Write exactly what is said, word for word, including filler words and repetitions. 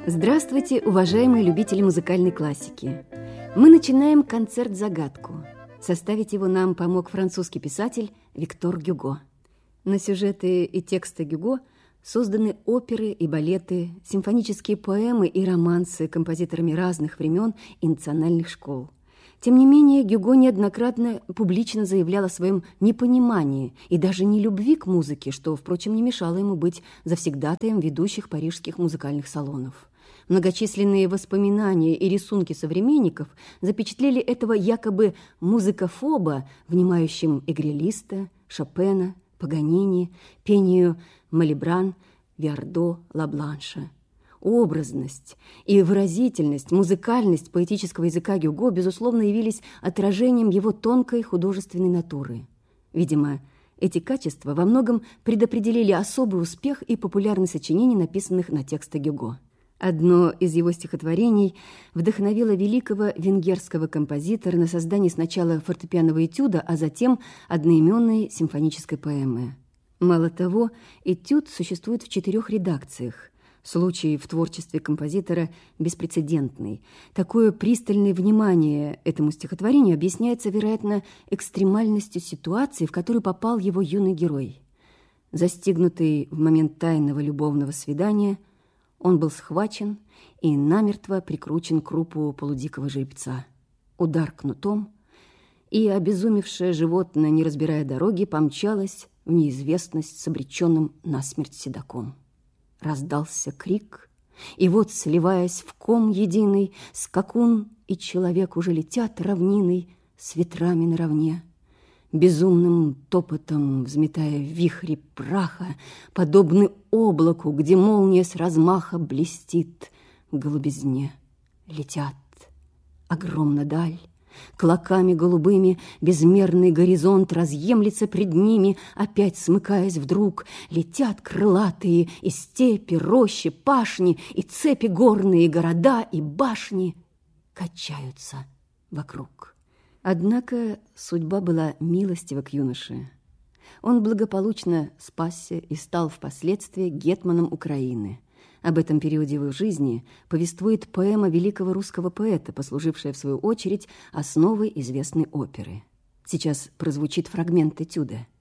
Здравствуйте, уважаемые любители музыкальной классики! Мы начинаем концерт-загадку. Составить его нам помог французский писатель Виктор Гюго. На сюжеты и тексты Гюго созданы оперы и балеты, симфонические поэмы и романсы композиторами разных времен и национальных школ. Тем не менее, Гюго неоднократно публично заявлял о своем непонимании и даже нелюбви к музыке, что, впрочем, не мешало ему быть завсегдатаем ведущих парижских музыкальных салонов. Многочисленные воспоминания и рисунки современников запечатлели этого якобы музыкофоба, внимающим игре Листа, Шопена, Паганини, пению Малибран, Виардо, Ла-Бланша. Образность и выразительность, музыкальность поэтического языка Гюго, безусловно, явились отражением его тонкой художественной натуры. Видимо, эти качества во многом предопределили особый успех и популярность сочинений, написанных на тексты Гюго. Одно из его стихотворений вдохновило великого венгерского композитора на создание сначала фортепианного этюда, а затем одноименной симфонической поэмы. Мало того, этюд существует в четырех редакциях. Случай в творчестве композитора беспрецедентный. Такое пристальное внимание этому стихотворению объясняется, вероятно, экстремальностью ситуации, в которую попал его юный герой. Застигнутый в момент тайного любовного свидания, он был схвачен и намертво прикручен к крупу полудикого жеребца. Удар кнутом, и обезумевшее животное, не разбирая дороги, помчалось в неизвестность с обреченным насмерть седаком. Раздался крик, и вот, сливаясь в ком единый, скакун и человек уже летят равниной с ветрами наравне. Безумным топотом, взметая вихри праха, подобны облаку, где молния с размаха блестит в голубизне. Летят огромно даль, клоками голубыми безмерный горизонт разъемлется пред ними, опять смыкаясь вдруг. Летят крылатые и степи, рощи, пашни, и цепи горные, города и башни качаются вокруг. Однако судьба была милостива к юноше. Он благополучно спасся и стал впоследствии гетманом Украины. Об этом периоде его жизни повествует поэма великого русского поэта, послужившая, в свою очередь, основой известной оперы. Сейчас прозвучит фрагмент этюда.